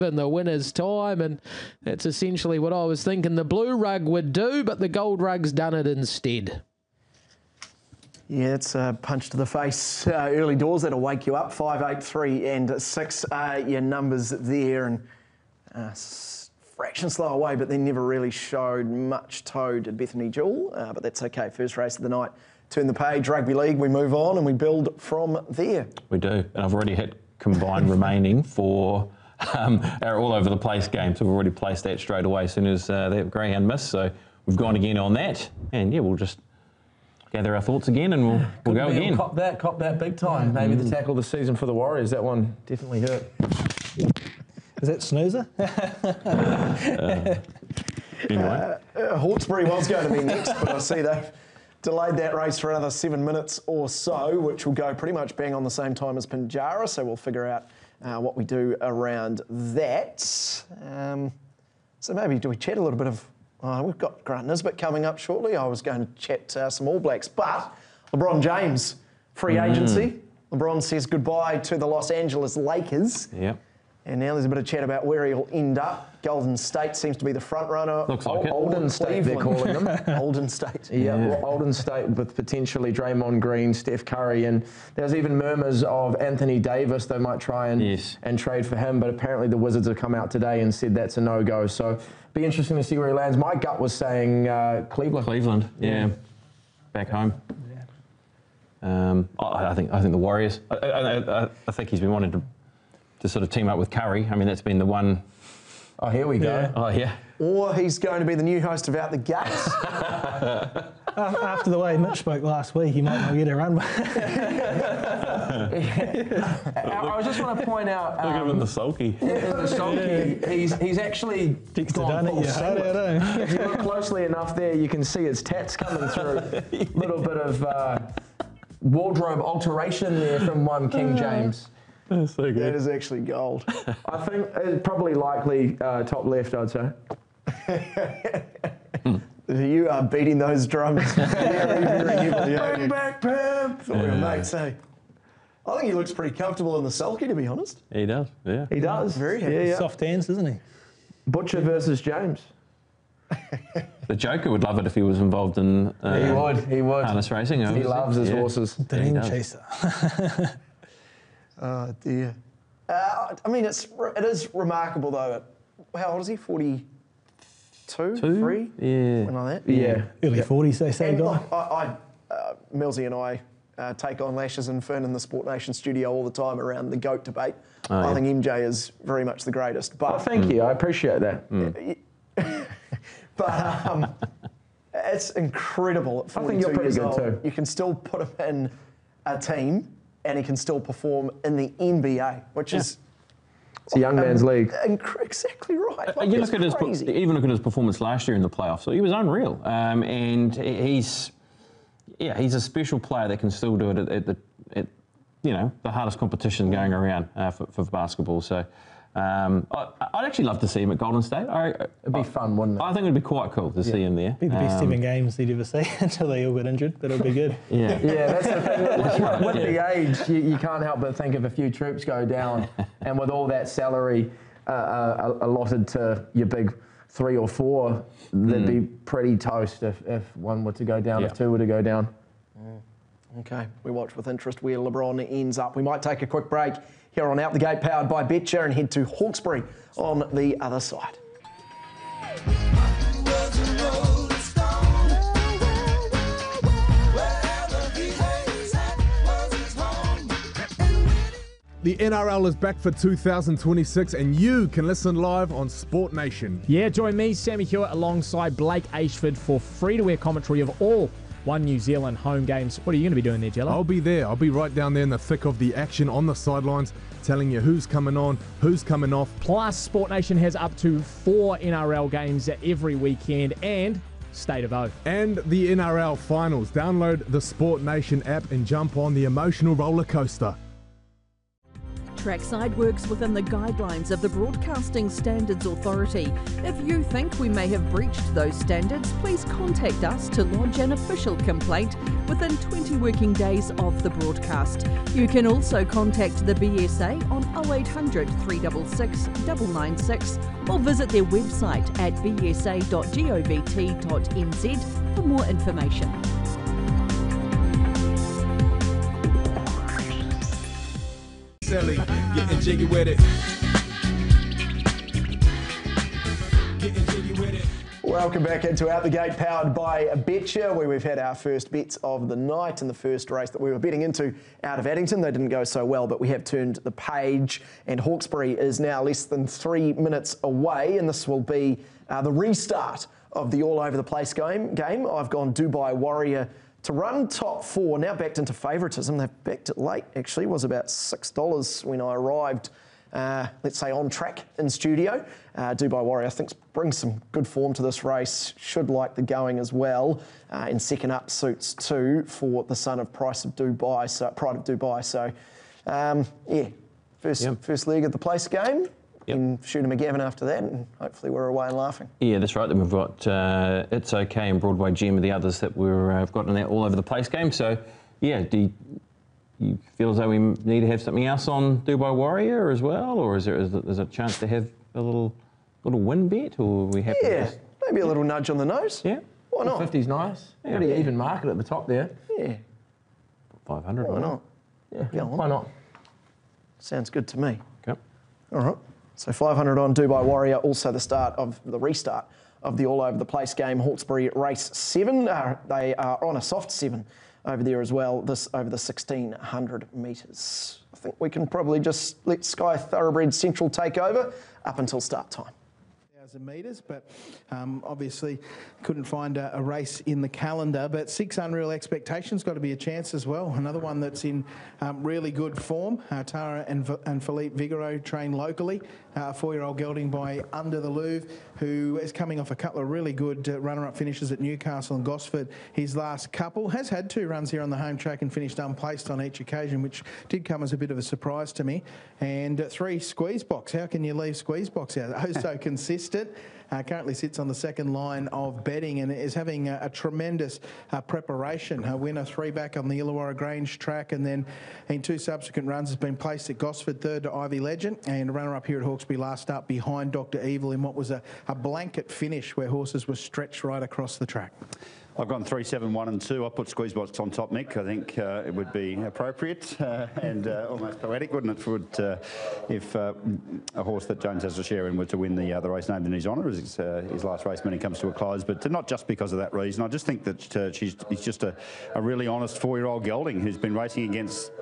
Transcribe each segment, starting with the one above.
in the winner's time, and that's essentially what I was thinking the blue rug would do, but the gold rug's done it instead. Yeah, it's a punch to the face. Early doors that'll wake you up. 5, 8, 3 and 6 are your numbers there, and fraction slow away, but they never really showed much toe, did Bethany Jewell, but that's okay. First race of the night. Turn the page, rugby league, we move on and we build from there. We do, and I've already hit combined remaining for our all over the place game, so we've already placed that straight away as soon as that greyhound missed, so we've gone again on that, and yeah, we'll just gather our thoughts again and we'll go again. Cop that big time. Maybe the tackle of the season for the Warriors, that one definitely hurt. Is that snoozer? Anyway. Hawkesbury was going to be next, but I see they've delayed that race for another 7 minutes or so, which will go pretty much bang on the same time as Pinjarra, so we'll figure out what we do around that. So maybe do we chat a little bit of... we've got Grant Nisbet coming up shortly. I was going to chat some All Blacks, but LeBron James, free agency. LeBron says goodbye to the Los Angeles Lakers. Yep. And now there's a bit of chat about where he'll end up. Golden State seems to be the front runner. Looks like it. Olden State, they're calling them. Olden State. Yeah, well, Olden State with potentially Draymond Green, Steph Curry, and there's even murmurs of Anthony Davis. They might try and trade for him, but apparently the Wizards have come out today and said that's a no-go. So be interesting to see where he lands. My gut was saying Cleveland. Cleveland, yeah. Back home. Yeah. I think the Warriors. I think he's been wanting to sort of team up with Curry. I mean, that's been the one. Oh, here we go. Yeah. Oh, yeah. Or he's going to be the new host of Out the Gates. After the way Mitch spoke last week, he might not get a run. I just want to point out... Look at him in the sulky. In the sulky, he's actually gone full Sailor. If you look closely enough there, you can see his tats coming through. A little bit of wardrobe alteration there from one King James. That's so good. That is actually gold. I think it's probably likely top left, I'd say. You are beating those drums very, very heavily. Bring back Pam! That's what your mates say. I think he looks pretty comfortable in the sulky, to be honest. He does, yeah. He does. Very happy. Yeah. Soft hands, isn't he? Butcher versus James. The Joker would love it if he was involved in He would. harness racing. He loves his horses. Dream chaser. Oh, dear. I mean, it is remarkable, though. How old is he? 42? 3? Yeah. Something like that? Yeah. Early 40s, they say, And guy. Millsy and I take on lashes and Fern in the Sport Nation studio all the time around the GOAT debate. I think MJ is very much the greatest. But Thank you. I appreciate that. But it's incredible. At 42 I think you're pretty years good old, too. You can still put him in a team and he can still perform in the NBA, which is... It's a young man's league. Exactly right. Like, You it's look at crazy. even look at his performance last year in the playoffs. So he was unreal, and he's a special player that can still do it at the hardest competition going around for basketball. So I'd actually love to see him at Golden State. It'd be fun, wouldn't it? I think it'd be quite cool to see him there. Be the best 7 games he'd ever see until they all got injured, but it'll be good. Yeah, That's the thing. With the age, you can't help but think if a few troops go down, and with all that salary allotted to your big 3 or 4, they'd be pretty toast if one were to go down, if 2 were to go down. Okay, we watch with interest where LeBron ends up. We might take a quick break here on Out the Gate, powered by Betcha, and head to Hawkesbury on the other side. The NRL is back for 2026 and you can listen live on Sport Nation. Yeah, join me, Sammy Hewitt, alongside Blake Ashford for free-to-air commentary of all One New Zealand home games. What are you going to be doing there, Jello? I'll be there. I'll be right down there in the thick of the action on the sidelines, telling you who's coming on, who's coming off. Plus, Sport Nation has up to 4 NRL games every weekend and State of O. And the NRL finals. Download the Sport Nation app and jump on the emotional roller coaster. Trackside works within the guidelines of the Broadcasting Standards Authority. If you think we may have breached those standards, please contact us to lodge an official complaint within 20 working days of the broadcast. You can also contact the BSA on 0800 366 996 or visit their website at bsa.govt.nz for more information. Getting jiggy with it. Welcome back into Out the Gate, powered by Betcha, where we've had our first bets of the night in the first race that we were betting into out of Addington. They didn't go so well, but we have turned the page, and Hawkesbury is now less than 3 minutes away, and this will be the restart of the all-over-the-place game. I've gone Dubai Warrior to run top 4, now backed into favouritism. They've backed it late, actually. It was about $6 when I arrived, let's say, on track in studio. Dubai Warrior, I think, brings some good form to this race. Should like the going as well. And second up suits too for the son of Pride of Dubai. So, first leg of the place game. Yep. And shoot him a Gavin after that, and hopefully we're away and laughing. Yeah, that's right. Then we've got It's Okay and Broadway Gem are the others that we've got in that all over the place game. So, yeah, do you feel as though we need to have something else on Dubai Warrior as well, or is there a chance to have a little win bet, or are we happy? Yeah, maybe a little nudge on the nose. Yeah, why not? 50's nice. Yeah. Pretty even market at the top there. Yeah, 500. why not? Yeah, why not? Sounds good to me. Okay. All right. So 500 on Dubai Warrior, also the start of the restart of the all-over-the-place game. Hawkesbury race 7. They are on a soft 7 over there as well, this over the 1,600 metres. I think we can probably just let Sky Thoroughbred Central take over up until start time. Metres, but obviously couldn't find a race in the calendar. But 6 Unreal Expectations got to be a chance as well. Another one that's in really good form. Tara and Philippe Vigoureau train locally. 4-year-old gelding by Under the Louvre, who is coming off a couple of really good runner-up finishes at Newcastle and Gosford. His last couple has had 2 runs here on the home track and finished unplaced on each occasion, which did come as a bit of a surprise to me. And 3 Squeeze Box. How can you leave Squeeze Box out? Oh, so consistent. Currently sits on the second line of betting and is having a tremendous preparation. A winner 3 back on the Illawarra Grange track, and then in 2 subsequent runs has been placed at Gosford, 3rd to Ivy Legend, and a runner-up here at Hawkesbury last up behind Dr. Evil in what was a blanket finish where horses were stretched right across the track. I've gone 3, 7, 1 and 2. I put Squeeze Box on top, Mick. I think it would be appropriate and almost poetic, wouldn't it, if a horse that Jones has a share in were to win the race named in his honour as his last race when he comes to a close. But not just because of that reason. I just think that he's just a really honest 4-year-old gelding who's been racing against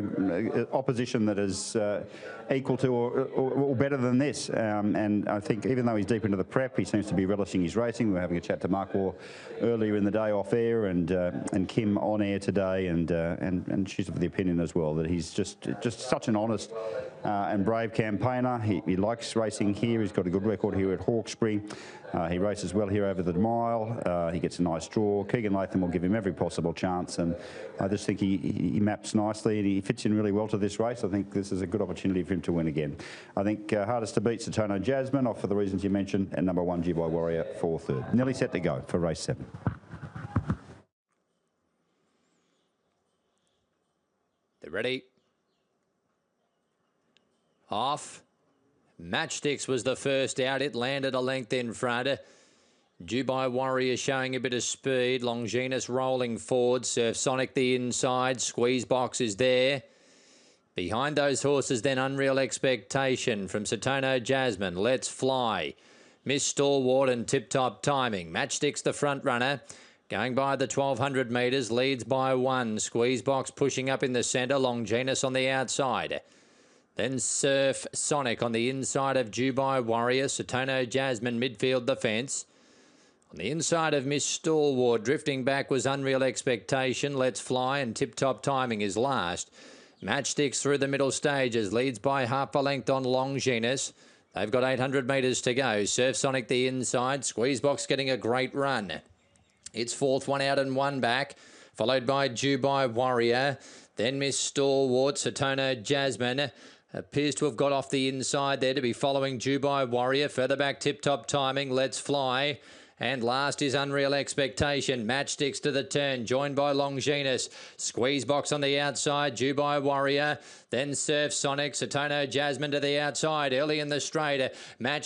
opposition that is equal to or better than this. And I think even though he's deep into the prep, he seems to be relishing his racing. We were having a chat to Mark Waugh earlier in the day off air, and Kim on air today, and she's of the opinion as well that he's just such an honest and brave campaigner. He likes racing here. He's got a good record here at Hawkesbury. He races well here over the mile. He gets a nice draw. Keegan Latham will give him every possible chance, and I just think he maps nicely and he fits in really well to this race. I think this is a good opportunity for him to win again. I think hardest to beat Satono Jasmine, off for the reasons you mentioned, and number 1 Dubai Warrior for 3rd. Nearly set to go for race 7. They're ready. Off. Matchsticks was the first out. It landed a length in front. Dubai Warrior showing a bit of speed. Longinus rolling forward. Surf Sonic the inside. Squeeze Box is there. Behind those horses then Unreal Expectation from Satono Jasmine. Let's Fly. Miss Stalwart and Tip Top Timing. Matchsticks the front runner. Going by the 1,200 metres, leads by 1. Squeeze Box pushing up in the centre. Longinus on the outside. Then Surf Sonic on the inside of Dubai Warrior. Satono Jasmine midfield the fence. On the inside of Miss Stalwart, drifting back was Unreal Expectation. Let's Fly and Tip Top Timing is last. Matchsticks through the middle stages, leads by half a length on Longinus. They've got 800 metres to go. Surf Sonic the inside. Squeeze Box getting a great run. It's 4th, 1 out and 1 back, followed by Dubai Warrior. Then Miss Stalwart, Satono Jasmine. Appears to have got off the inside there to be following Dubai Warrior. Further back, Tip Top Timing. Let's Fly. And last is Unreal Expectation. Matchsticks to the turn, joined by Longinus. Squeeze Box on the outside, Dubai Warrior. Then Surf Sonic, Satono Jasmine to the outside. Early in the straight, Match